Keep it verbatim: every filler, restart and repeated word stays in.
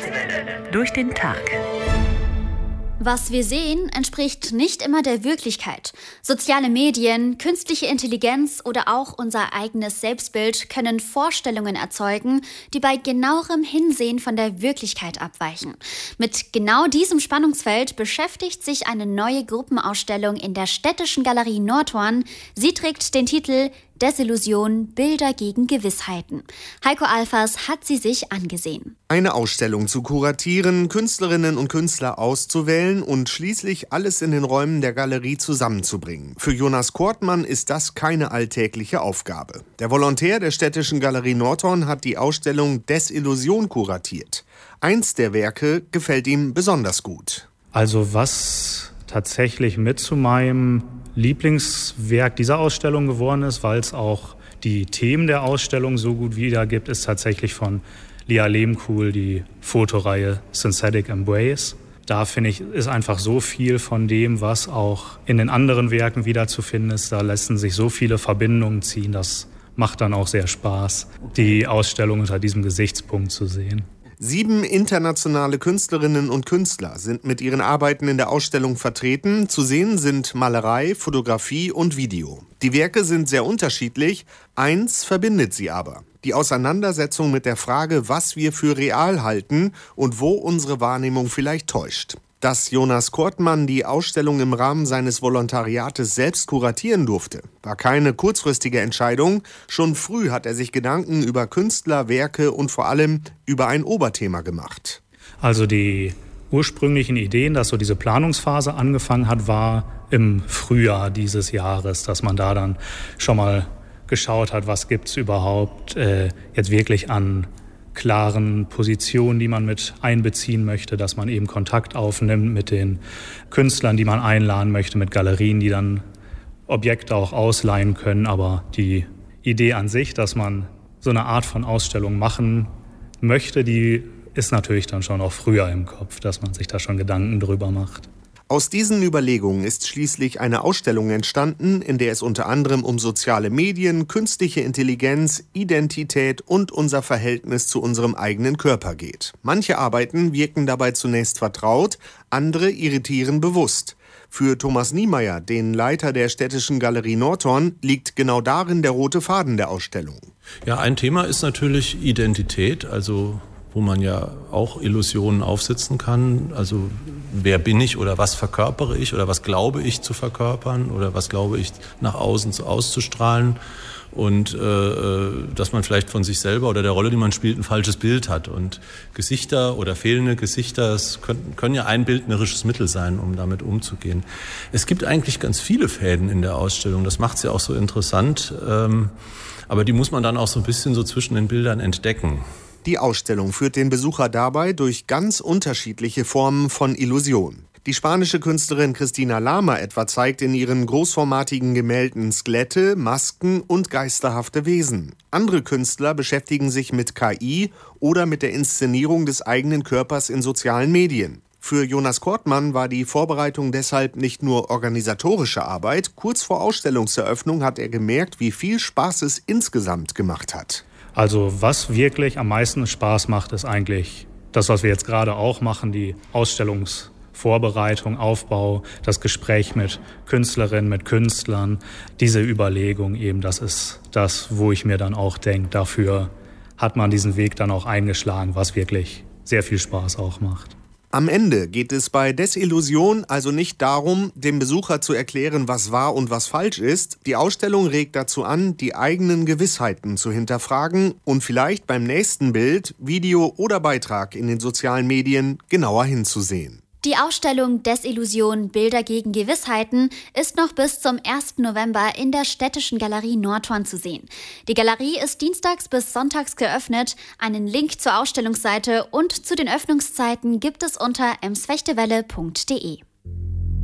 Welle. Durch den Tag. Was wir sehen, entspricht nicht immer der Wirklichkeit. Soziale Medien, künstliche Intelligenz oder auch unser eigenes Selbstbild können Vorstellungen erzeugen, die bei genauerem Hinsehen von der Wirklichkeit abweichen. Mit genau diesem Spannungsfeld beschäftigt sich eine neue Gruppenausstellung in der Städtischen Galerie Nordhorn. Sie trägt den Titel Desillusion, Bilder gegen Gewissheiten. Heiko Alfers hat sie sich angesehen. Eine Ausstellung zu kuratieren, Künstlerinnen und Künstler auszuwählen und schließlich alles in den Räumen der Galerie zusammenzubringen. Für Jonas Kortmann ist das keine alltägliche Aufgabe. Der Volontär der Städtischen Galerie Nordhorn hat die Ausstellung Desillusion kuratiert. Eins der Werke gefällt ihm besonders gut. Also was tatsächlich mit zu meinem Lieblingswerk dieser Ausstellung geworden ist, weil es auch die Themen der Ausstellung so gut wiedergibt, ist tatsächlich von Lia Lehmkuhl die Fotoreihe Synthetic Embrace. Da finde ich, ist einfach so viel von dem, was auch in den anderen Werken wiederzufinden ist. Da lassen sich so viele Verbindungen ziehen. Das macht dann auch sehr Spaß, die Ausstellung unter diesem Gesichtspunkt zu sehen. Sieben internationale Künstlerinnen und Künstler sind mit ihren Arbeiten in der Ausstellung vertreten. Zu sehen sind Malerei, Fotografie und Video. Die Werke sind sehr unterschiedlich. Eins verbindet sie aber: die Auseinandersetzung mit der Frage, was wir für real halten und wo unsere Wahrnehmung vielleicht täuscht. Dass Jonas Kortmann die Ausstellung im Rahmen seines Volontariates selbst kuratieren durfte, war keine kurzfristige Entscheidung. Schon früh hat er sich Gedanken über Künstler, Werke und vor allem über ein Oberthema gemacht. Also die ursprünglichen Ideen, dass so diese Planungsphase angefangen hat, war im Frühjahr dieses Jahres, dass man da dann schon mal geschaut hat, was gibt es überhaupt äh, jetzt wirklich an klaren Positionen, die man mit einbeziehen möchte, dass man eben Kontakt aufnimmt mit den Künstlern, die man einladen möchte, mit Galerien, die dann Objekte auch ausleihen können. Aber die Idee an sich, dass man so eine Art von Ausstellung machen möchte, die ist natürlich dann schon auch früher im Kopf, dass man sich da schon Gedanken drüber macht. Aus diesen Überlegungen ist schließlich eine Ausstellung entstanden, in der es unter anderem um soziale Medien, künstliche Intelligenz, Identität und unser Verhältnis zu unserem eigenen Körper geht. Manche Arbeiten wirken dabei zunächst vertraut, andere irritieren bewusst. Für Thomas Niemeyer, den Leiter der Städtischen Galerie Nordhorn, liegt genau darin der rote Faden der Ausstellung. Ja, ein Thema ist natürlich Identität, also wo man ja auch Illusionen aufsitzen kann. Also wer bin ich oder was verkörpere ich oder was glaube ich zu verkörpern oder was glaube ich nach außen auszustrahlen. Und äh, dass man vielleicht von sich selber oder der Rolle, die man spielt, ein falsches Bild hat. Und Gesichter oder fehlende Gesichter, das können, können ja ein bildnerisches Mittel sein, um damit umzugehen. Es gibt eigentlich ganz viele Fäden in der Ausstellung, das macht es ja auch so interessant. Ähm, aber die muss man dann auch so ein bisschen so zwischen den Bildern entdecken. Die Ausstellung führt den Besucher dabei durch ganz unterschiedliche Formen von Illusion. Die spanische Künstlerin Cristina Lama etwa zeigt in ihren großformatigen Gemälden Skelette, Masken und geisterhafte Wesen. Andere Künstler beschäftigen sich mit K I oder mit der Inszenierung des eigenen Körpers in sozialen Medien. Für Jonas Kortmann war die Vorbereitung deshalb nicht nur organisatorische Arbeit. Kurz vor Ausstellungseröffnung hat er gemerkt, wie viel Spaß es insgesamt gemacht hat. Also was wirklich am meisten Spaß macht, ist eigentlich das, was wir jetzt gerade auch machen, die Ausstellungsvorbereitung, Aufbau, das Gespräch mit Künstlerinnen, mit Künstlern, diese Überlegung eben, das ist das, wo ich mir dann auch denke, dafür hat man diesen Weg dann auch eingeschlagen, was wirklich sehr viel Spaß auch macht. Am Ende geht es bei Desillusion also nicht darum, dem Besucher zu erklären, was wahr und was falsch ist. Die Ausstellung regt dazu an, die eigenen Gewissheiten zu hinterfragen und vielleicht beim nächsten Bild, Video oder Beitrag in den sozialen Medien genauer hinzusehen. Die Ausstellung Desillusion, Bilder gegen Gewissheiten ist noch bis zum ersten November in der Städtischen Galerie Nordhorn zu sehen. Die Galerie ist dienstags bis sonntags geöffnet. Einen Link zur Ausstellungsseite und zu den Öffnungszeiten gibt es unter emsfechtewelle punkt de.